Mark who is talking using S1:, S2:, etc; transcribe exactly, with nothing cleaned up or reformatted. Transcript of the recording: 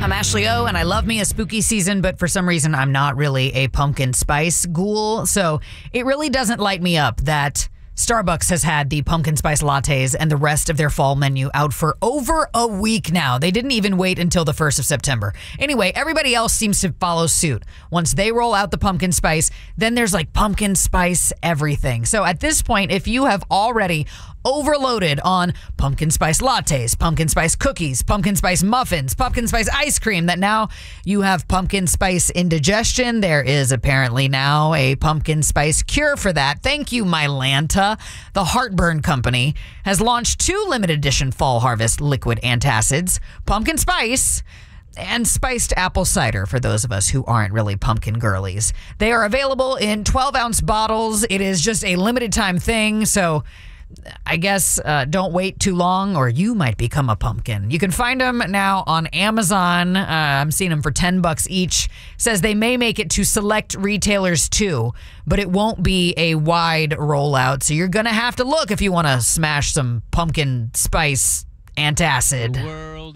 S1: I'm Ashley O, and I love me a spooky season, but for some reason, I'm not really a pumpkin spice ghoul. So it really doesn't light me up that Starbucks has had the pumpkin spice lattes and the rest of their fall menu out for over a week now. They didn't even wait until the first of September. Anyway, everybody else seems to follow suit. Once they roll out the pumpkin spice, then there's like pumpkin spice everything. So at this point, if you have already overloaded on pumpkin spice lattes, pumpkin spice cookies, pumpkin spice muffins, pumpkin spice ice cream, that now you have pumpkin spice indigestion, there is apparently now a pumpkin spice cure for that. Thank you, Mylanta. The Heartburn Company has launched two limited edition fall harvest liquid antacids, pumpkin spice and spiced apple cider for those of us who aren't really pumpkin girlies. They are available in twelve ounce bottles. It is just a limited time thing, so I guess uh, don't wait too long or you might become a pumpkin. You can find them now on Amazon. Uh, I'm seeing them for ten bucks each. Says they may make it to select retailers too, but it won't be a wide rollout. So you're going to have to look if you want to smash some pumpkin spice antacid.